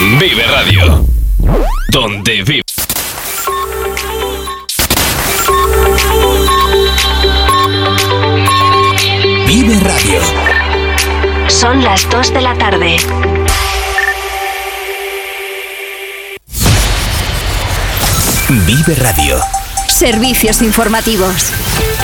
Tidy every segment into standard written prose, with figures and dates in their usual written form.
Vive Radio, donde vive. Vive Radio. Son las 2 de la tarde. Vive Radio. Servicios informativos.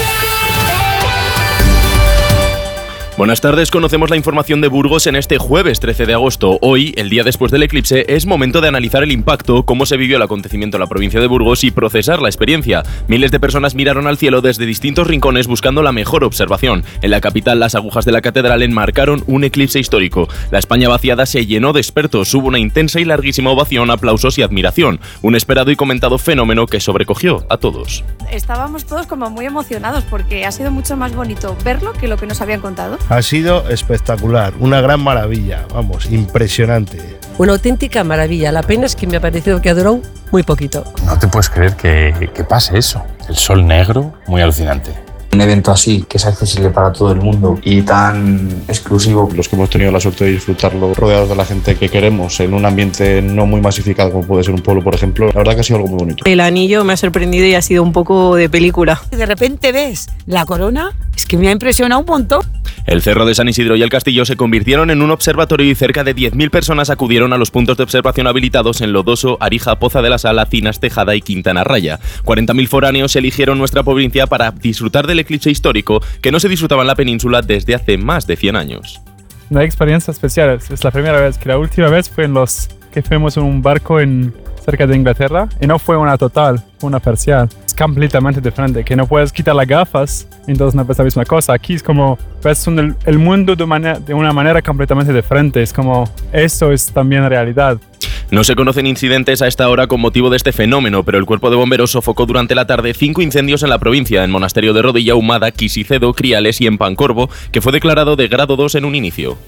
Buenas tardes, conocemos la información de Burgos en este jueves 13 de agosto. Hoy, el día después del eclipse, es momento de analizar el impacto, cómo se vivió el acontecimiento en la provincia de Burgos y procesar la experiencia. Miles de personas miraron al cielo desde distintos rincones buscando la mejor observación. En la capital, las agujas de la catedral enmarcaron un eclipse histórico. La España vaciada se llenó de expertos, hubo una intensa y larguísima ovación, aplausos y admiración. Un esperado y comentado fenómeno que sobrecogió a todos. Estábamos todos como muy emocionados porque ha sido mucho más bonito verlo que lo que nos habían contado. Ha sido espectacular, una gran maravilla, vamos, impresionante. Una auténtica maravilla, la pena es que me ha parecido que ha durado muy poquito. No te puedes creer que pase eso, el sol negro, muy alucinante. Un evento así, que es accesible para todo el mundo y tan exclusivo. Los que hemos tenido la suerte de disfrutarlo rodeados de la gente que queremos, en un ambiente no muy masificado como puede ser un pueblo, por ejemplo, la verdad que ha sido algo muy bonito. El anillo me ha sorprendido y ha sido un poco de película. De repente ves la corona, es que me ha impresionado un montón. El Cerro de San Isidro y el Castillo se convirtieron en un observatorio y cerca de 10.000 personas acudieron a los puntos de observación habilitados en Lodoso, Arija, Poza de la Sala, Cinas, Tejada y Quintana Raya. 40.000 foráneos eligieron nuestra provincia para disfrutar del eclipse histórico que no se disfrutaba en la península desde hace más de 100 años. Una experiencia especial, es la primera vez, que la última vez fue que fuimos en un barco cerca de Inglaterra y no fue una total, fue una parcial. Es completamente diferente, que no puedes quitar las gafas, entonces no ves la misma cosa. Aquí es como ves el mundo de una manera completamente diferente, es como eso es también realidad. No se conocen incidentes a esta hora con motivo de este fenómeno, pero el Cuerpo de Bomberos sofocó durante la tarde 5 incendios en la provincia, en Monasterio de Rodilla, Humada, Quisicedo, Criales y en Pancorbo, que fue declarado de grado 2 en un inicio.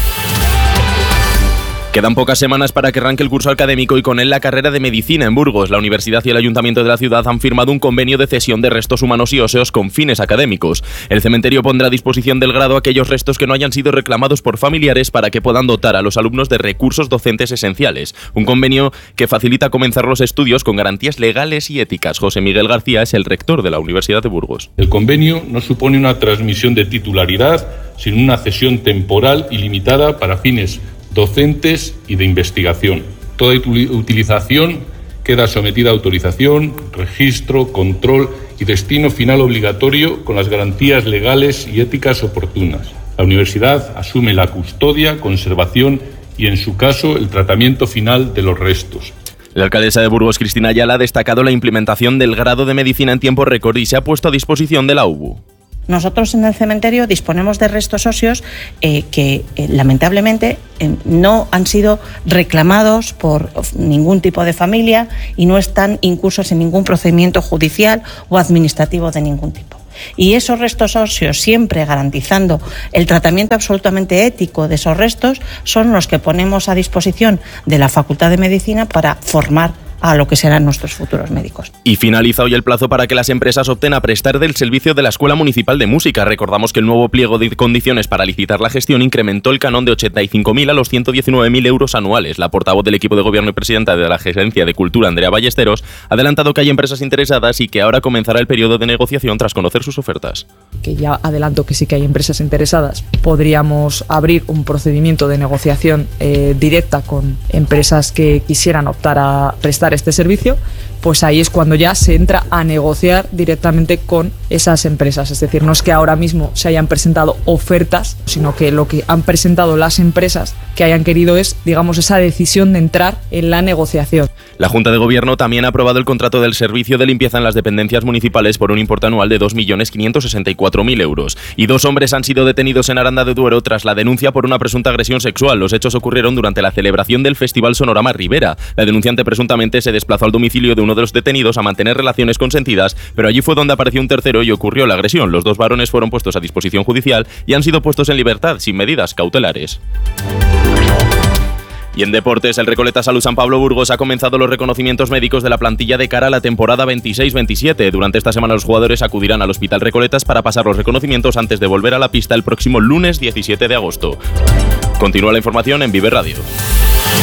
Quedan pocas semanas para que arranque el curso académico y con él la carrera de medicina en Burgos. La universidad y el ayuntamiento de la ciudad han firmado un convenio de cesión de restos humanos y óseos con fines académicos. El cementerio pondrá a disposición del grado aquellos restos que no hayan sido reclamados por familiares para que puedan dotar a los alumnos de recursos docentes esenciales. Un convenio que facilita comenzar los estudios con garantías legales y éticas. José Miguel García es el rector de la Universidad de Burgos. El convenio no supone una transmisión de titularidad, sino una cesión temporal y limitada para fines docentes y de investigación. Toda utilización queda sometida a autorización, registro, control y destino final obligatorio con las garantías legales y éticas oportunas. La universidad asume la custodia, conservación y, en su caso, el tratamiento final de los restos. La alcaldesa de Burgos, Cristina Ayala, ha destacado la implementación del grado de medicina en tiempo récord y se ha puesto a disposición de la UBU. Nosotros en el cementerio disponemos de restos óseos que lamentablemente no han sido reclamados por ningún tipo de familia y no están incursos en ningún procedimiento judicial o administrativo de ningún tipo. Y esos restos óseos, siempre garantizando el tratamiento absolutamente ético de esos restos, son los que ponemos a disposición de la Facultad de Medicina para formar a lo que serán nuestros futuros médicos. Y finaliza hoy el plazo para que las empresas opten a prestar del servicio de la Escuela Municipal de Música. Recordamos que el nuevo pliego de condiciones para licitar la gestión incrementó el canon de 85.000 a los 119.000 euros anuales. La portavoz del equipo de gobierno y presidenta de la Gerencia de Cultura, Andrea Ballesteros, ha adelantado que hay empresas interesadas y que ahora comenzará el periodo de negociación tras conocer sus ofertas. Que ya adelanto que sí que hay empresas interesadas. Podríamos abrir un procedimiento de negociación directa con empresas que quisieran optar a prestar este servicio, pues ahí es cuando ya se entra a negociar directamente con esas empresas. Es decir, no es que ahora mismo se hayan presentado ofertas, sino que lo que han presentado las empresas que hayan querido es, digamos, esa decisión de entrar en la negociación. La Junta de Gobierno también ha aprobado el contrato del servicio de limpieza en las dependencias municipales por un importe anual de 2.564.000 euros. Y 2 hombres han sido detenidos en Aranda de Duero tras la denuncia por una presunta agresión sexual. Los hechos ocurrieron durante la celebración del Festival Sonorama Ribera. La denunciante presuntamente se desplazó al domicilio de uno de los detenidos a mantener relaciones consentidas, pero allí fue donde apareció un tercero y ocurrió la agresión. Los 2 varones fueron puestos a disposición judicial y han sido puestos en libertad sin medidas cautelares. Y en deportes, el Recoleta Salud San Pablo Burgos ha comenzado los reconocimientos médicos de la plantilla de cara a la temporada 26-27. Durante esta semana los jugadores acudirán al Hospital Recoletas para pasar los reconocimientos antes de volver a la pista el próximo lunes 17 de agosto. Continúa la información en Vive Radio.